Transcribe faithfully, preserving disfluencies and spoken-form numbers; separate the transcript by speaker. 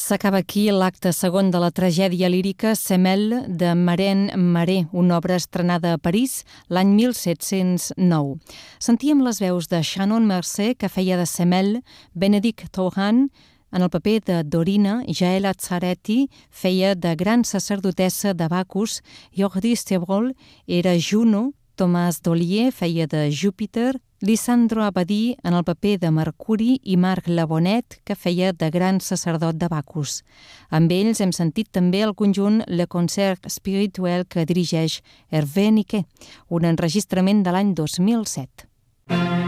Speaker 1: S'acaba aquí l'acte segon de la tragèdia lírica Semele de Maren Maré, una obra estrenada a París l'any mil set-cents nou. Sentíem les veus de Shannon Mercer, que feia de Semele, Bénédicte Thorhan en el paper de Dorina, Jaëla Tsaretti feia de gran sacerdotessa de Bacchus, Jordi Stebrol era Juno, Tomàs Dollier feia de Júpiter, Lisandro Abadí en el paper de Mercuri i Marc Labonet, que feia de gran sacerdot de Bacchus. Amb ells hem sentit també el conjunt Le Concert Spirituel que dirigeix Hervé Niquet, un enregistrament de l'any dos mil set.